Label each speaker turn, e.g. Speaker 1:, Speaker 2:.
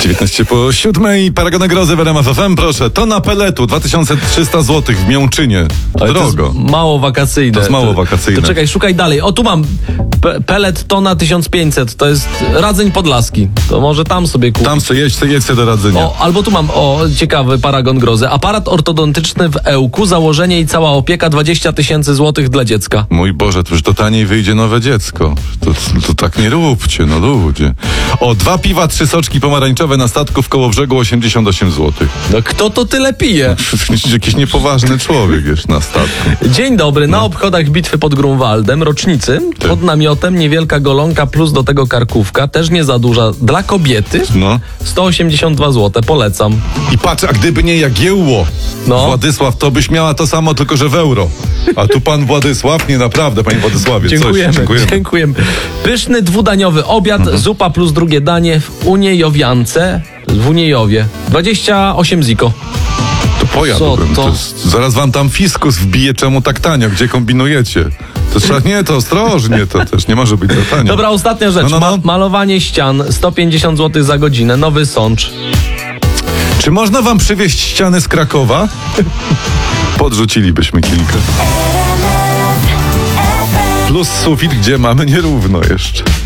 Speaker 1: 19:07. Paragon Grozy w RMF FM, proszę. Tona peletu, 2300 zł w Miączynie. Drogo.
Speaker 2: To jest mało wakacyjne.
Speaker 1: To jest mało wakacyjne.
Speaker 2: To czekaj, szukaj dalej. O, tu mam pelet tona 1500. To jest Radzeń Podlaski. To może tam sobie kup.
Speaker 1: Tam jedź do Radzenia.
Speaker 2: O, albo tu mam, ciekawy Paragon Grozy. Aparat ortodontyczny w Ełku, założenie i cała opieka 20 000 złotych dla dziecka.
Speaker 1: Mój Boże, to już to taniej wyjdzie nowe dziecko. To tak nie róbcie, no ludzie. O, 2 piwa, 3 soczki pomarańczowe na statku w Kołobrzegu, 88 zł.
Speaker 2: No kto to tyle pije?
Speaker 1: Jakiś niepoważny człowiek jest na statku.
Speaker 2: Dzień dobry, na obchodach bitwy pod Grunwaldem, rocznicy, pod namiotem niewielka golonka plus do tego karkówka, też nie za duża, dla kobiety, 182 zł, polecam.
Speaker 1: I patrz, a gdyby nie Jagiełło, Władysław, to byś miała to samo, tylko że w euro. A tu pan Władysław, nie naprawdę, panie Władysławie.
Speaker 2: Dziękujemy. Pyszny dwudaniowy obiad, zupa plus drugie danie w Uniejowiance, w Uniejowie. 28 ziko.
Speaker 1: To pojadłbym. Zaraz wam tam fiskus wbije, czemu tak tanio, gdzie kombinujecie. To trzeba, to ostrożnie, to też nie może być za tanio.
Speaker 2: Dobra, ostatnia rzecz. Malowanie ścian, 150 zł za godzinę, Nowy Sącz.
Speaker 1: Czy można wam przywieźć ściany z Krakowa? Podrzucilibyśmy kilka. Plus sufit, gdzie mamy nierówno jeszcze.